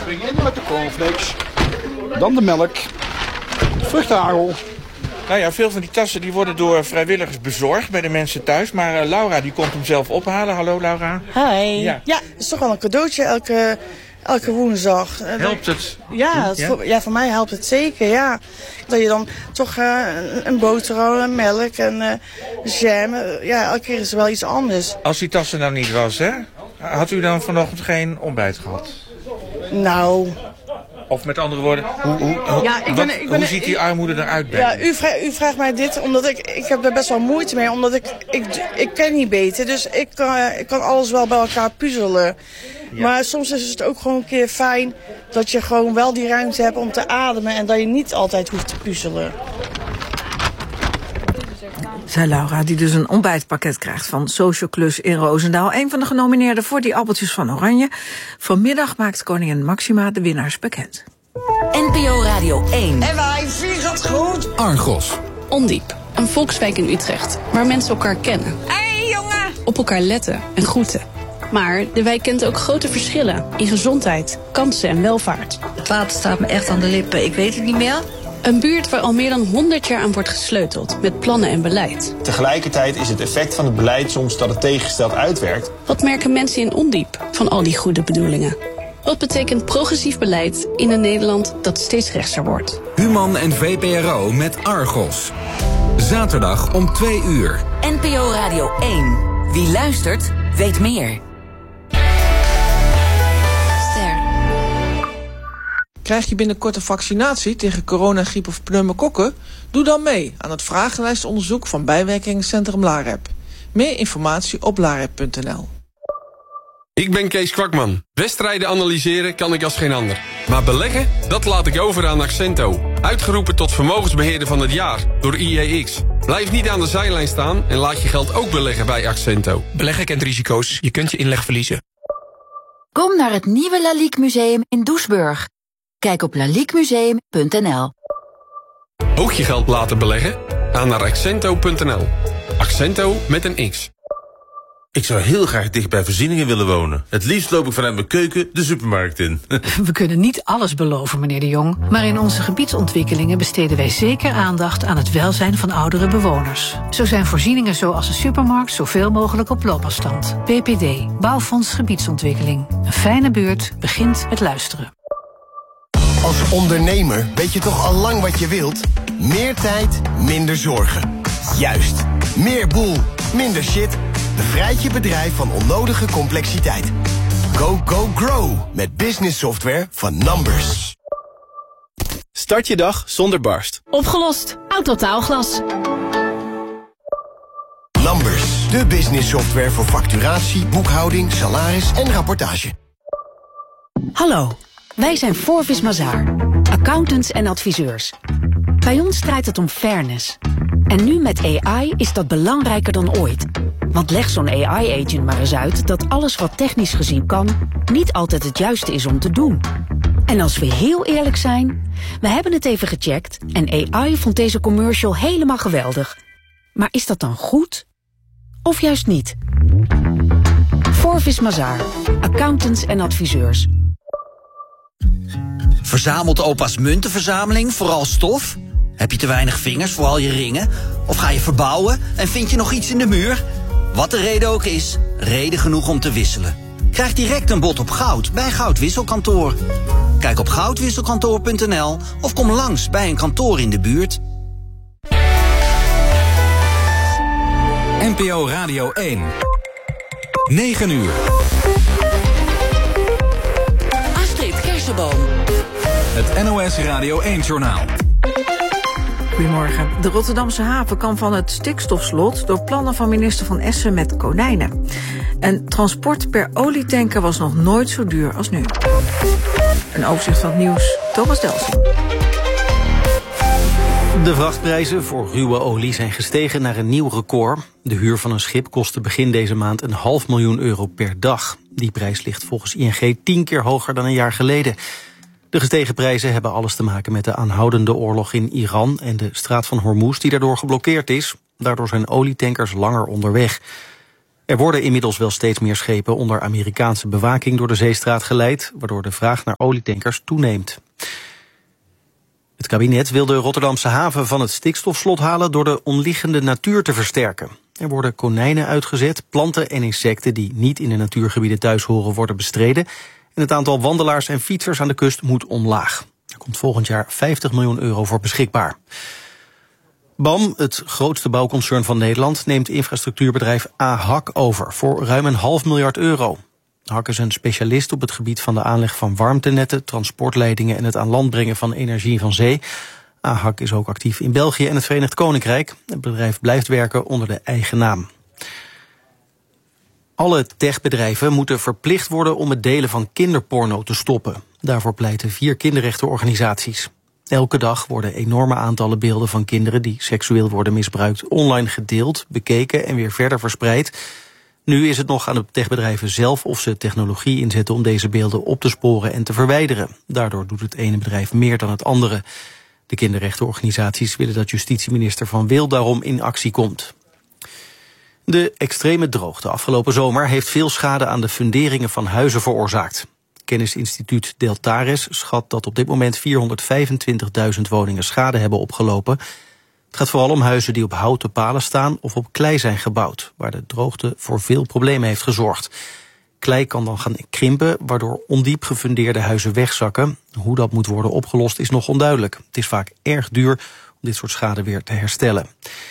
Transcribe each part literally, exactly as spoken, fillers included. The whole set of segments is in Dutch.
Beginnen met de cornflakes. Dan de melk. Vruchtenhagel. Nou ja, veel van die tassen die worden door vrijwilligers bezorgd bij de mensen thuis. Maar uh, Laura die komt hem zelf ophalen. Hallo Laura. Hi. Ja, ja het is toch wel een cadeautje elke, elke woensdag. Helpt het? Ja, het, ja? Voor, ja, voor mij helpt het zeker, ja. Dat je dan toch uh, een boterham, een melk en uh, jam. Uh, ja, elke keer is er wel iets anders. Als die tassen nou niet was, hè? Had u dan vanochtend geen ontbijt gehad? Nou... Of met andere woorden, hoe, hoe, hoe, ja, ik ben, wat, ik ben, hoe ziet die armoede eruit bij ja, u, vraagt, u vraagt mij dit omdat ik, ik heb er best wel moeite mee. Omdat ik, ik, ik ken niet beter, dus ik kan, ik kan alles wel bij elkaar puzzelen. Ja. Maar soms is het ook gewoon een keer fijn dat je gewoon wel die ruimte hebt om te ademen. En dat je niet altijd hoeft te puzzelen. Zei Laura, die dus een ontbijtpakket krijgt van Social Klus in Roosendaal. Een van de genomineerden voor die appeltjes van Oranje. Vanmiddag maakt koningin Maxima de winnaars bekend. N P O Radio één. En wij vliegen het goed. Argos. Ondiep, een volkswijk in Utrecht, waar mensen elkaar kennen. Hé hey, jongen! Op elkaar letten en groeten. Maar de wijk kent ook grote verschillen in gezondheid, kansen en welvaart. Het water staat me echt aan de lippen, ik weet het niet meer. Een buurt waar al meer dan honderd jaar aan wordt gesleuteld met plannen en beleid. Tegelijkertijd is het effect van het beleid soms dat het tegengesteld uitwerkt. Wat merken mensen in Ondiep van al die goede bedoelingen? Wat betekent progressief beleid in een Nederland dat steeds rechtser wordt? Human en V P R O met Argos. Zaterdag om twee uur. N P O Radio één. Wie luistert, weet meer. Krijg je binnenkort een vaccinatie tegen coronagriep of pneumokokken? Doe dan mee aan het vragenlijstonderzoek van bijwerkingencentrum LAREP. Meer informatie op larep punt n l. Ik ben Kees Kwakman. Wedstrijden analyseren kan ik als geen ander. Maar beleggen, dat laat ik over aan Accento. Uitgeroepen tot vermogensbeheerder van het jaar door I E X. Blijf niet aan de zijlijn staan en laat je geld ook beleggen bij Accento. Beleggen kent risico's. Je kunt je inleg verliezen. Kom naar het nieuwe Lalique Museum in Doesburg. Kijk op lalique museum punt n l. Ook je geld laten beleggen? Ga naar accento punt n l. Accento met een X. Ik zou heel graag dicht bij voorzieningen willen wonen. Het liefst loop ik vanuit mijn keuken de supermarkt in. We kunnen niet alles beloven, meneer De Jong. Maar in onze gebiedsontwikkelingen besteden wij zeker aandacht aan het welzijn van oudere bewoners. Zo zijn voorzieningen zoals een supermarkt zoveel mogelijk op loopafstand. B P D, Bouwfonds Gebiedsontwikkeling. Een fijne buurt begint met luisteren. Als ondernemer weet je toch al lang wat je wilt? Meer tijd, minder zorgen. Juist. Meer boel, minder shit. Bevrijd je bedrijf van onnodige complexiteit. Go, go, grow. Met business software van Numbers. Start je dag zonder barst. Opgelost. Autotaalglas. Numbers. De business software voor facturatie, boekhouding, salaris en rapportage. Hallo. Wij zijn Forvis Mazars, accountants en adviseurs. Bij ons draait het om fairness. En nu met A I is dat belangrijker dan ooit. Want leg zo'n A I-agent maar eens uit dat alles wat technisch gezien kan niet altijd het juiste is om te doen. En als we heel eerlijk zijn, we hebben het even gecheckt en A I vond deze commercial helemaal geweldig. Maar is dat dan goed? Of juist niet? Forvis Mazars, accountants en adviseurs. Verzamelt opa's muntenverzameling vooral stof? Heb je te weinig vingers voor al je ringen? Of ga je verbouwen en vind je nog iets in de muur? Wat de reden ook is, reden genoeg om te wisselen. Krijg direct een bod op goud bij Goudwisselkantoor. Kijk op goudwisselkantoor punt n l of kom langs bij een kantoor in de buurt. N P O Radio één. negen uur. Astrid Kersenboom. Het N O S Radio één-journaal. Goedemorgen. De Rotterdamse haven kan van het stikstofslot door plannen van minister Van Essen met konijnen. En transport per olietanker was nog nooit zo duur als nu. Een overzicht van het nieuws. Thomas Delsing. De vrachtprijzen voor ruwe olie zijn gestegen naar een nieuw record. De huur van een schip kostte begin deze maand een half miljoen euro per dag. Die prijs ligt volgens I N G tien keer hoger dan een jaar geleden. De gestegen prijzen hebben alles te maken met de aanhoudende oorlog in Iran en de straat van Hormuz die daardoor geblokkeerd is. Daardoor zijn olietankers langer onderweg. Er worden inmiddels wel steeds meer schepen onder Amerikaanse bewaking door de zeestraat geleid, waardoor de vraag naar olietankers toeneemt. Het kabinet wil de Rotterdamse haven van het stikstofslot halen door de omliggende natuur te versterken. Er worden konijnen uitgezet, planten en insecten die niet in de natuurgebieden thuis horen worden bestreden. En het aantal wandelaars en fietsers aan de kust moet omlaag. Er komt volgend jaar vijftig miljoen euro voor beschikbaar. B A M, het grootste bouwconcern van Nederland, neemt infrastructuurbedrijf A H A C over voor ruim een half miljard euro. A H A C is een specialist op het gebied van de aanleg van warmtenetten, transportleidingen en het aan land brengen van energie van zee. A H A C is ook actief in België en het Verenigd Koninkrijk. Het bedrijf blijft werken onder de eigen naam. Alle techbedrijven moeten verplicht worden om het delen van kinderporno te stoppen. Daarvoor pleiten vier kinderrechtenorganisaties. Elke dag worden enorme aantallen beelden van kinderen die seksueel worden misbruikt online gedeeld, bekeken en weer verder verspreid. Nu is het nog aan de techbedrijven zelf of ze technologie inzetten om deze beelden op te sporen en te verwijderen. Daardoor doet het ene bedrijf meer dan het andere. De kinderrechtenorganisaties willen dat justitieminister Van Wil daarom in actie komt. De extreme droogte afgelopen zomer heeft veel schade aan de funderingen van huizen veroorzaakt. Kennisinstituut Deltares schat dat op dit moment vierhonderdvijfentwintigduizend woningen schade hebben opgelopen. Het gaat vooral om huizen die op houten palen staan of op klei zijn gebouwd, waar de droogte voor veel problemen heeft gezorgd. Klei kan dan gaan krimpen, waardoor ondiep gefundeerde huizen wegzakken. Hoe dat moet worden opgelost is nog onduidelijk. Het is vaak erg duur om dit soort schade weer te herstellen.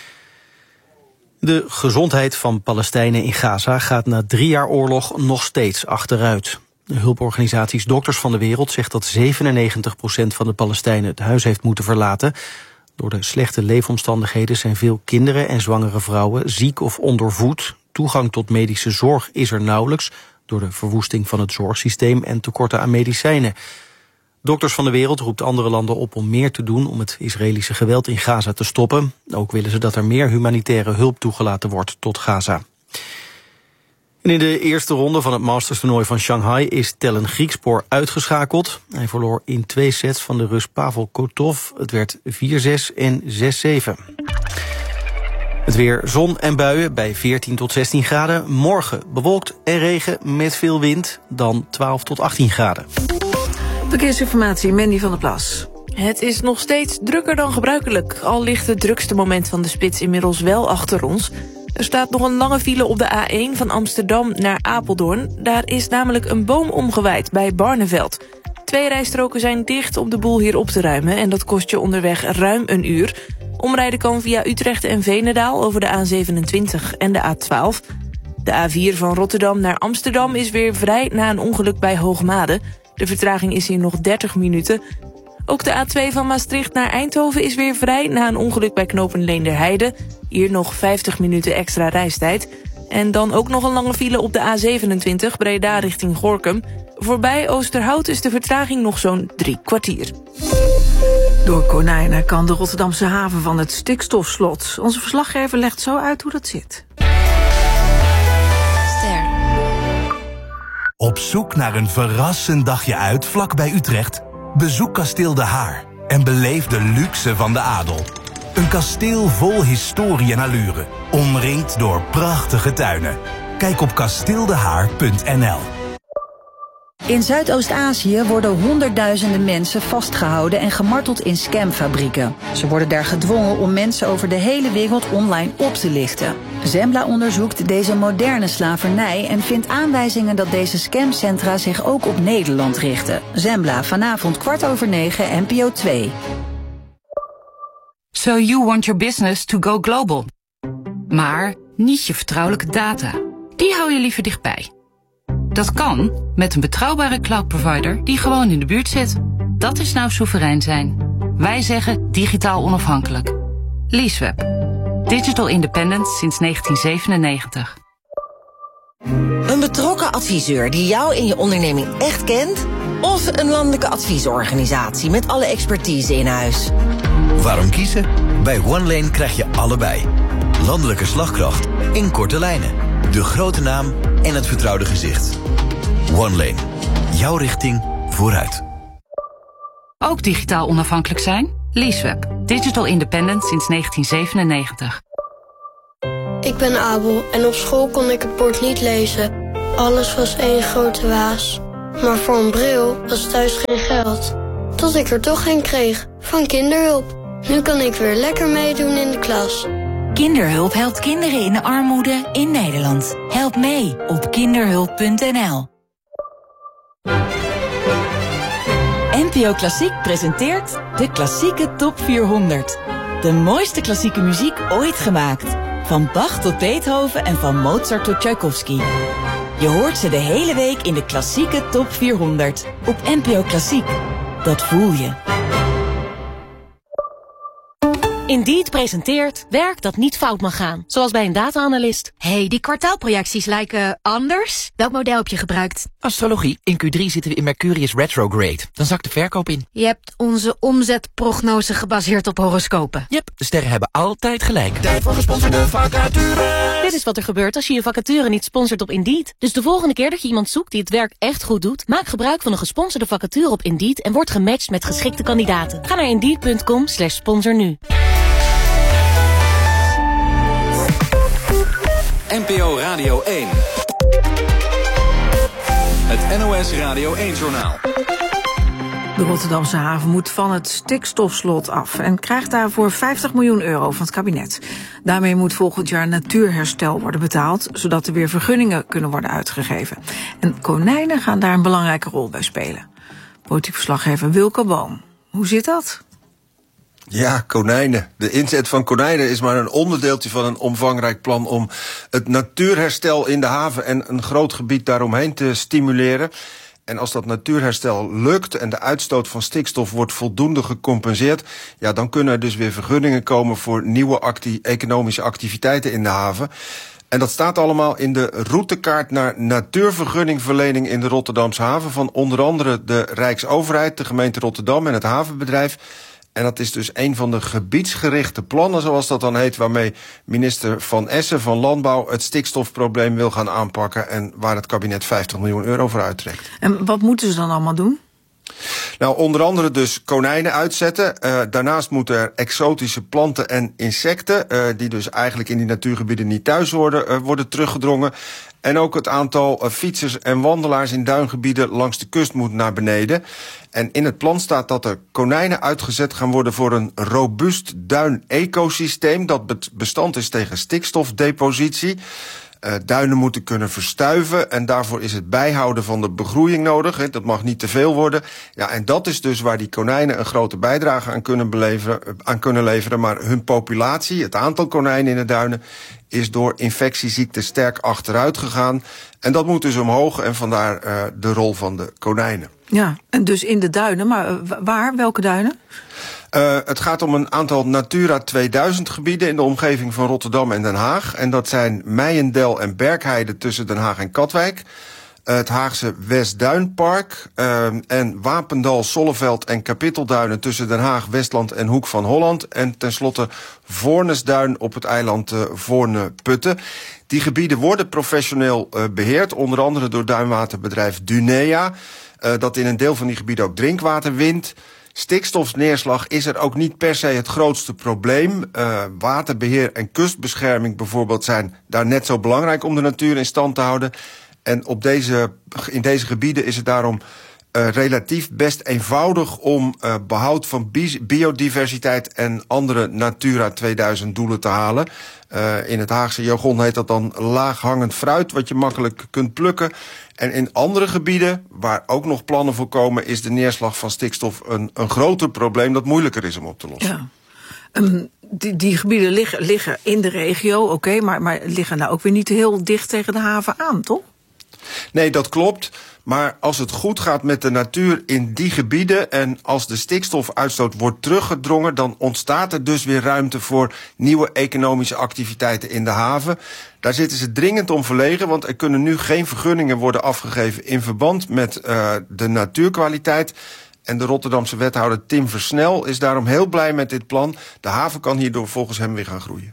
De gezondheid van Palestijnen in Gaza gaat na drie jaar oorlog nog steeds achteruit. De hulporganisaties Dokters van de Wereld zegt dat zevenennegentig procent van de Palestijnen het huis heeft moeten verlaten. Door de slechte leefomstandigheden zijn veel kinderen en zwangere vrouwen ziek of ondervoed. Toegang tot medische zorg is er nauwelijks door de verwoesting van het zorgsysteem en tekorten aan medicijnen. Dokters van de Wereld roept andere landen op om meer te doen om het Israëlische geweld in Gaza te stoppen. Ook willen ze dat er meer humanitaire hulp toegelaten wordt tot Gaza. En in de eerste ronde van het Masters-toernooi van Shanghai is Tellen Griekspoor uitgeschakeld. Hij verloor in twee sets van de Rus Pavel Kotov. Het werd vier zes en zes zeven. Het weer zon en buien bij veertien tot zestien graden. Morgen bewolkt en regen met veel wind, dan twaalf tot achttien graden. Verkeersinformatie, Mandy van der Plas. Het is nog steeds drukker dan gebruikelijk. Al ligt het drukste moment van de spits inmiddels wel achter ons. Er staat nog een lange file op de A één van Amsterdam naar Apeldoorn. Daar is namelijk een boom omgewaaid bij Barneveld. Twee rijstroken zijn dicht om de boel hier op te ruimen en dat kost je onderweg ruim een uur. Omrijden kan via Utrecht en Veenendaal over de A zevenentwintig en de A twaalf. De A vier van Rotterdam naar Amsterdam is weer vrij na een ongeluk bij Hoogmade. De vertraging is hier nog dertig minuten. Ook de A twee van Maastricht naar Eindhoven is weer vrij na een ongeluk bij knooppunt Leenderheide. Hier nog vijftig minuten extra reistijd. En dan ook nog een lange file op de A zevenentwintig Breda richting Gorinchem. Voorbij Oosterhout is de vertraging nog zo'n drie kwartier. Door konijnen kan de Rotterdamse haven van het stikstofslot. Onze verslaggever legt zo uit hoe dat zit. Ster. Op zoek naar een verrassend dagje uit vlakbij Utrecht? Bezoek Kasteel De Haar en beleef de luxe van de adel. Een kasteel vol historie en allure, omringd door prachtige tuinen. Kijk op kasteeldehaar punt n l. In Zuidoost-Azië worden honderdduizenden mensen vastgehouden en gemarteld in scamfabrieken. Ze worden daar gedwongen om mensen over de hele wereld online op te lichten. Zembla onderzoekt deze moderne slavernij en vindt aanwijzingen dat deze scamcentra zich ook op Nederland richten. Zembla, vanavond kwart over negen, N P O twee. So you want your business to go global. Maar niet je vertrouwelijke data. Die hou je liever dichtbij. Dat kan met een betrouwbare cloud provider die gewoon in de buurt zit. Dat is nou soeverein zijn. Wij zeggen digitaal onafhankelijk. Leaseweb. Digital independent sinds negentien zevenennegentig. Een betrokken adviseur die jou in je onderneming echt kent? Of een landelijke adviesorganisatie met alle expertise in huis? Waarom kiezen? Bij OneLane krijg je allebei. Landelijke slagkracht in korte lijnen. De grote naam en het vertrouwde gezicht. OneLane. Jouw richting vooruit. Ook digitaal onafhankelijk zijn? Leaseweb. Digital independent sinds negentien zevenennegentig. ik ben Abel en op school kon ik het bord niet lezen. Alles was één grote waas. Maar voor een bril was thuis geen geld. Tot ik er toch een kreeg, van Kinderhulp. Nu kan ik weer lekker meedoen in de klas. Kinderhulp helpt kinderen in de armoede in Nederland. Help mee op kinderhulp punt n l. N P O Klassiek presenteert de Klassieke Top vierhonderd. De mooiste klassieke muziek ooit gemaakt. Van Bach tot Beethoven en van Mozart tot Tchaikovsky. Je hoort ze de hele week in de Klassieke Top vierhonderd. Op N P O Klassiek. Dat voel je. Indeed presenteert werk dat niet fout mag gaan. Zoals bij een data-analyst. Hey, die kwartaalprojecties lijken anders. Welk model heb je gebruikt? Astrologie. In Q drie zitten we in Mercurius retrograde. Dan zakt de verkoop in. Je hebt onze omzetprognose gebaseerd op horoscopen. Yep, de sterren hebben altijd gelijk. Tijd voor gesponsorde vacature. Dit is wat er gebeurt als je je vacature niet sponsort op Indeed. Dus de volgende keer dat je iemand zoekt die het werk echt goed doet, maak gebruik van een gesponsorde vacature op Indeed en word gematcht met geschikte kandidaten. Ga naar indeed punt com slash sponsor nu. N P O Radio één. Het N O S Radio één-journaal. De Rotterdamse haven moet van het stikstofslot af en krijgt daarvoor vijftig miljoen euro van het kabinet. Daarmee moet volgend jaar natuurherstel worden betaald, zodat er weer vergunningen kunnen worden uitgegeven. En konijnen gaan daar een belangrijke rol bij spelen. Politiek verslaggever Wilco Boom. Hoe zit dat? Ja, konijnen. De inzet van konijnen is maar een onderdeeltje van een omvangrijk plan om het natuurherstel in de haven en een groot gebied daaromheen te stimuleren. En als dat natuurherstel lukt en de uitstoot van stikstof wordt voldoende gecompenseerd, ja, dan kunnen er dus weer vergunningen komen voor nieuwe acti- economische activiteiten in de haven. En dat staat allemaal in de routekaart naar natuurvergunningverlening in de Rotterdamse haven van onder andere de Rijksoverheid, de gemeente Rotterdam en het havenbedrijf. En dat is dus een van de gebiedsgerichte plannen, zoals dat dan heet, waarmee minister Van Essen van Landbouw het stikstofprobleem wil gaan aanpakken en waar het kabinet vijftig miljoen euro voor uittrekt. En wat moeten ze dan allemaal doen? Nou, onder andere dus konijnen uitzetten. Uh, daarnaast moeten er exotische planten en insecten, uh, die dus eigenlijk in die natuurgebieden niet thuis horen, uh, worden teruggedrongen. En ook het aantal uh, fietsers en wandelaars in duingebieden langs de kust moet naar beneden. En in het plan staat dat er konijnen uitgezet gaan worden voor een robuust duin-ecosysteem dat bestand is tegen stikstofdepositie. Uh, duinen moeten kunnen verstuiven en daarvoor is het bijhouden van de begroeiing nodig. He, dat mag niet te veel worden. Ja, en dat is dus waar die konijnen een grote bijdrage aan kunnen, beleveren, aan kunnen leveren. Maar hun populatie, het aantal konijnen in de duinen, is door infectieziekten sterk achteruit gegaan. En dat moet dus omhoog en vandaar uh, de rol van de konijnen. Ja, en dus in de duinen, maar uh, waar? Welke duinen? Uh, het gaat om een aantal Natura tweeduizend gebieden in de omgeving van Rotterdam en Den Haag. En dat zijn Meijendel en Berkheide tussen Den Haag en Katwijk. Uh, het Haagse Westduinpark. Uh, en Wapendal, Solleveld en Kapittelduinen tussen Den Haag, Westland en Hoek van Holland. En tenslotte Voornesduin op het eiland uh, Voorne-Putten. Die gebieden worden professioneel uh, beheerd, onder andere door duinwaterbedrijf Dunea. Uh, dat in een deel van die gebieden ook drinkwater wint. Stikstofneerslag is er ook niet per se het grootste probleem. Uh, waterbeheer en kustbescherming bijvoorbeeld zijn daar net zo belangrijk om de natuur in stand te houden. En op deze, in deze gebieden is het daarom uh, relatief best eenvoudig om uh, behoud van bi- biodiversiteit en andere Natura tweeduizend doelen te halen. Uh, in het Haagse jargon heet dat dan laaghangend fruit, wat je makkelijk kunt plukken. En in andere gebieden, waar ook nog plannen voor komen, is de neerslag van stikstof een, een groter probleem dat moeilijker is om op te lossen. Ja. Um, die, die gebieden liggen, liggen in de regio, oké, okay, maar, maar liggen nou ook weer niet heel dicht tegen de haven aan, toch? Nee, dat klopt. Maar als het goed gaat met de natuur in die gebieden en als de stikstofuitstoot wordt teruggedrongen, dan ontstaat er dus weer ruimte voor nieuwe economische activiteiten in de haven. Daar zitten ze dringend om verlegen, want er kunnen nu geen vergunningen worden afgegeven in verband met uh, de natuurkwaliteit. En de Rotterdamse wethouder Tim Versnel is daarom heel blij met dit plan. De haven kan hierdoor volgens hem weer gaan groeien.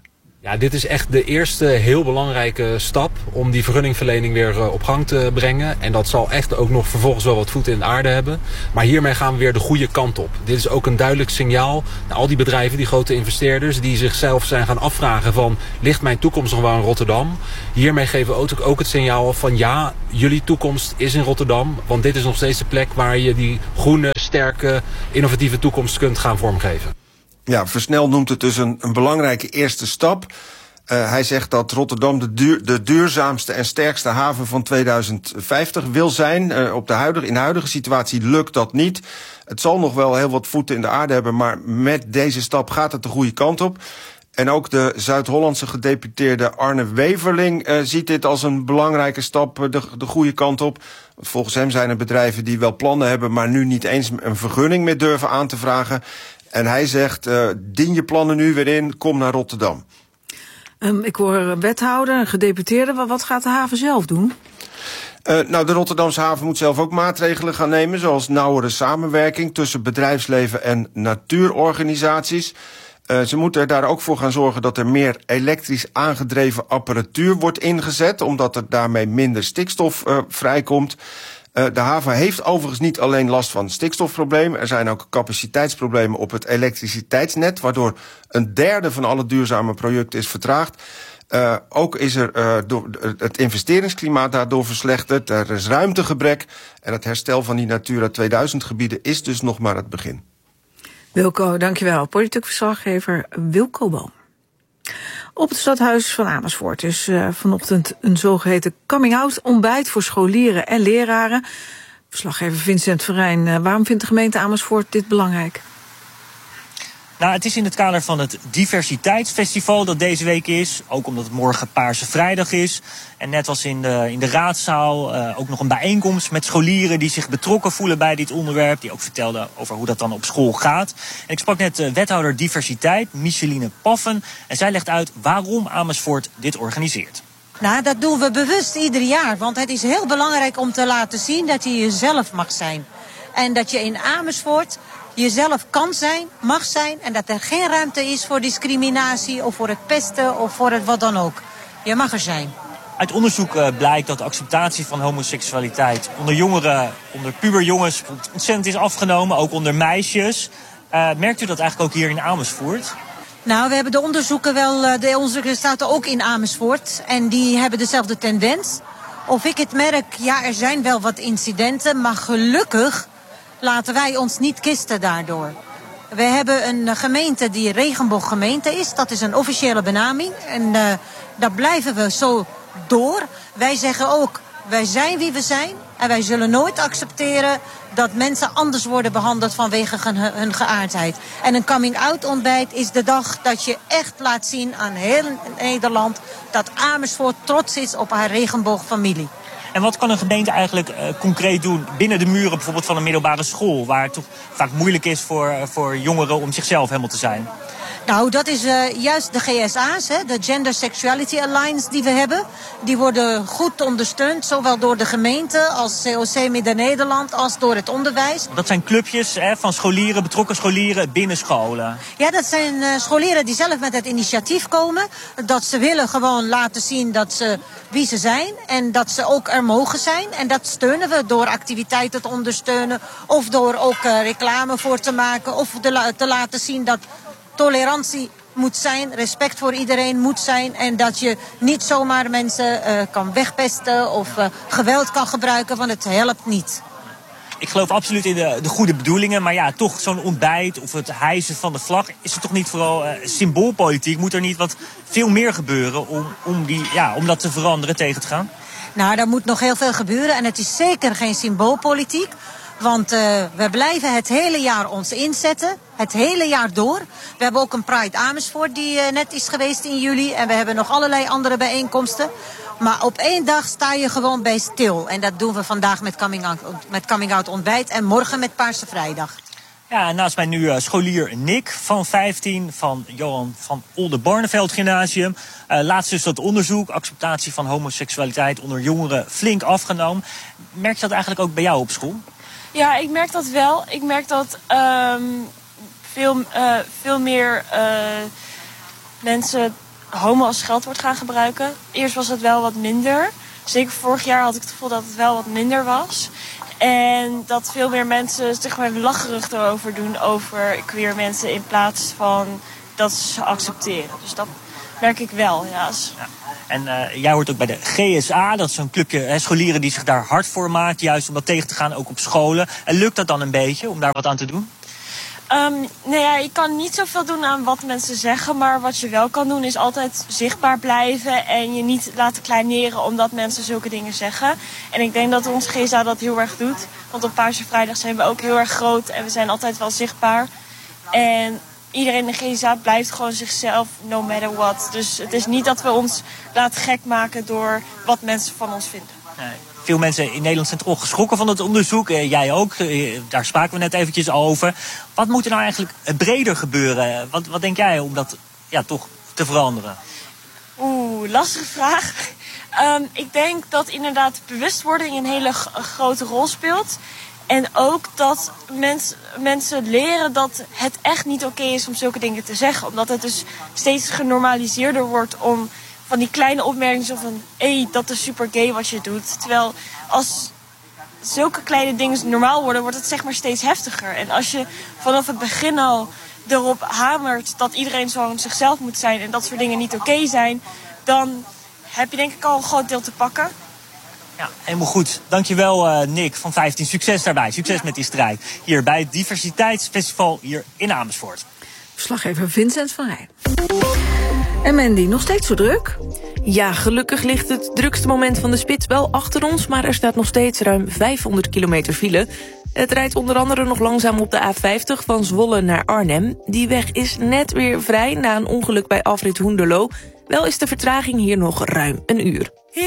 Ja, dit is echt de eerste heel belangrijke stap om die vergunningverlening weer op gang te brengen. En dat zal echt ook nog vervolgens wel wat voeten in de aarde hebben. Maar hiermee gaan we weer de goede kant op. Dit is ook een duidelijk signaal naar al die bedrijven, die grote investeerders, die zichzelf zijn gaan afvragen van, ligt mijn toekomst nog wel in Rotterdam? Hiermee geven we ook, ook het signaal van, ja, jullie toekomst is in Rotterdam. Want dit is nog steeds de plek waar je die groene, sterke, innovatieve toekomst kunt gaan vormgeven. Ja, Versnel noemt het dus een, een belangrijke eerste stap. Uh, hij zegt dat Rotterdam de, duur, de duurzaamste en sterkste haven van tweeduizend vijftig wil zijn. Uh, op de huidige, in de huidige situatie lukt dat niet. Het zal nog wel heel wat voeten in de aarde hebben, maar met deze stap gaat het de goede kant op. En ook de Zuid-Hollandse gedeputeerde Arne Weverling uh, ziet dit als een belangrijke stap uh, de, de goede kant op. Volgens hem zijn er bedrijven die wel plannen hebben, maar nu niet eens een vergunning meer durven aan te vragen. En hij zegt, uh, dien je plannen nu weer in, kom naar Rotterdam. Um, ik hoor een wethouder, een gedeputeerde. Wat gaat de haven zelf doen? Uh, nou, de Rotterdamse haven moet zelf ook maatregelen gaan nemen, zoals nauwere samenwerking tussen bedrijfsleven en natuurorganisaties. Uh, ze moeten er daar ook voor gaan zorgen dat er meer elektrisch aangedreven apparatuur wordt ingezet, omdat er daarmee minder stikstof uh, vrijkomt. Uh, de haven heeft overigens niet alleen last van stikstofproblemen. Er zijn ook capaciteitsproblemen op het elektriciteitsnet, waardoor een derde van alle duurzame projecten is vertraagd. Uh, ook is er uh, door, het investeringsklimaat daardoor verslechterd. Er is ruimtegebrek. En het herstel van die Natura tweeduizend gebieden is dus nog maar het begin. Wilco, dankjewel. Politiek verslaggever Wilco Boom. Op het stadhuis van Amersfoort is uh, vanochtend een zogeheten coming-out ontbijt voor scholieren en leraren. Verslaggever Vincent Verijn, uh, waarom vindt de gemeente Amersfoort dit belangrijk? Nou, het is in het kader van het diversiteitsfestival dat deze week is. Ook omdat het morgen Paarse Vrijdag is. En net was in de, in de raadzaal uh, ook nog een bijeenkomst met scholieren die zich betrokken voelen bij dit onderwerp. Die ook vertelden over hoe dat dan op school gaat. En ik sprak net uh, wethouder diversiteit, Micheline Paffen. En zij legt uit waarom Amersfoort dit organiseert. Nou, dat doen we bewust ieder jaar. Want het is heel belangrijk om te laten zien dat je jezelf mag zijn. En dat je in Amersfoort jezelf kan zijn, mag zijn. En dat er geen ruimte is voor discriminatie of voor het pesten of voor het wat dan ook. Je mag er zijn. Uit onderzoek uh, blijkt dat de acceptatie van homoseksualiteit onder jongeren, onder puberjongens ontzettend is afgenomen. Ook onder meisjes. Uh, merkt u dat eigenlijk ook hier in Amersfoort? Nou, we hebben de onderzoeken wel, de onderzoeken zaten ook in Amersfoort. En die hebben dezelfde tendens. Of ik het merk, ja, er zijn wel wat incidenten, maar gelukkig laten wij ons niet kisten daardoor. We hebben een gemeente die regenbooggemeente is. Dat is een officiële benaming. En uh, daar blijven we zo door. Wij zeggen ook, wij zijn wie we zijn. En wij zullen nooit accepteren dat mensen anders worden behandeld vanwege hun geaardheid. En een coming-out ontbijt is de dag dat je echt laat zien aan heel Nederland dat Amersfoort trots is op haar regenboogfamilie. En wat kan een gemeente eigenlijk uh, concreet doen binnen de muren bijvoorbeeld van een middelbare school, waar het toch vaak moeilijk is voor, voor jongeren om zichzelf helemaal te zijn? Nou, dat is uh, juist de G S A's, hè, de Gender Sexuality Alliance die we hebben. Die worden goed ondersteund, zowel door de gemeente als C O C Midden-Nederland als door het onderwijs. Dat zijn clubjes hè, van scholieren, betrokken scholieren binnen scholen. Ja, dat zijn uh, scholieren die zelf met het initiatief komen. Dat ze willen gewoon laten zien dat ze wie ze zijn en dat ze ook er mogen zijn. En dat steunen we door activiteiten te ondersteunen of door ook uh, reclame voor te maken of te, la- te laten zien dat tolerantie moet zijn, respect voor iedereen moet zijn en dat je niet zomaar mensen uh, kan wegpesten of uh, geweld kan gebruiken, want het helpt niet. Ik geloof absoluut in de, de goede bedoelingen, maar ja, toch zo'n ontbijt of het hijsen van de vlag, is het toch niet vooral uh, symboolpolitiek? Moet er niet wat veel meer gebeuren om, om, die, ja, om dat te veranderen, tegen te gaan? Nou, daar moet nog heel veel gebeuren en het is zeker geen symboolpolitiek. Want uh, we blijven het hele jaar ons inzetten. Het hele jaar door. We hebben ook een Pride Amersfoort die uh, net is geweest in juli. En we hebben nog allerlei andere bijeenkomsten. Maar op één dag sta je gewoon bij stil. En dat doen we vandaag met Coming Out, met coming out ontbijt. En morgen met Paarse Vrijdag. Ja, en naast mij nu uh, scholier Nick van vijftien van Johan van Oldenbarneveld Gymnasium. Uh, laatst dus dat onderzoek, acceptatie van homoseksualiteit onder jongeren flink afgenomen. Merk je dat eigenlijk ook bij jou op school? Ja, ik merk dat wel. Ik merk dat um, veel, uh, veel meer uh, mensen homo als scheldwoord gaan gebruiken. Eerst was het wel wat minder. Zeker vorig jaar had ik het gevoel dat het wel wat minder was. En dat veel meer mensen zeg maar lacherig erover doen over queer mensen in plaats van dat ze ze accepteren. Dus dat merk ik wel, ja. ja. En uh, jij hoort ook bij de G S A, dat is zo'n clubje hè, scholieren die zich daar hard voor maakt, juist om dat tegen te gaan, ook op scholen. En lukt dat dan een beetje om daar wat aan te doen? Um, nou ja, je kan niet zoveel doen aan wat mensen zeggen, maar wat je wel kan doen is altijd zichtbaar blijven en je niet laten kleineren omdat mensen zulke dingen zeggen. En ik denk dat onze G S A dat heel erg doet, want op Paarse Vrijdag zijn we ook heel erg groot en we zijn altijd wel zichtbaar. En iedereen in de G S A blijft gewoon zichzelf, no matter what. Dus het is niet dat we ons laten gek maken door wat mensen van ons vinden. Nee. Veel mensen in Nederland zijn toch geschrokken van het onderzoek. Eh, jij ook, eh, daar spraken we net eventjes over. Wat moet er nou eigenlijk breder gebeuren? Wat, wat denk jij om dat ja, toch te veranderen? Oeh, lastige vraag. Um, ik denk dat inderdaad bewustwording een hele g- grote rol speelt. En ook dat mens, mensen leren dat het echt niet oké is om zulke dingen te zeggen. Omdat het dus steeds genormaliseerder wordt om van die kleine opmerkingen zo van hé, hey, dat is super gay wat je doet. Terwijl als zulke kleine dingen normaal worden, wordt het zeg maar steeds heftiger. En als je vanaf het begin al erop hamert dat iedereen zo zichzelf moet zijn en dat soort dingen niet oké zijn, dan heb je denk ik al een groot deel te pakken. Ja, helemaal goed. Dankjewel uh, Nick van vijftien. Succes daarbij. Succes met die strijd. Hier bij het Diversiteitsfestival hier in Amersfoort. Verslaggever Vincent van Rijn. En Mandy, nog steeds zo druk? Ja, gelukkig ligt het drukste moment van de spits wel achter ons, maar er staat nog steeds ruim vijfhonderd kilometer file. Het rijdt onder andere nog langzaam op de A vijftig van Zwolle naar Arnhem. Die weg is net weer vrij na een ongeluk bij afrit Hoenderloo. Wel is de vertraging hier nog ruim een uur.